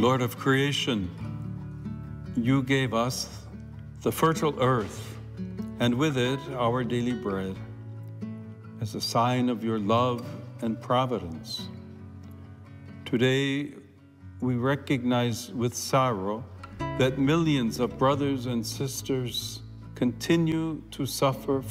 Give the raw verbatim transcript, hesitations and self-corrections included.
Lord of creation, you gave us the fertile earth, and with it our daily bread, as a sign of your love and providence. Today, we recognize with sorrow that millions of brothers and sisters continue to suffer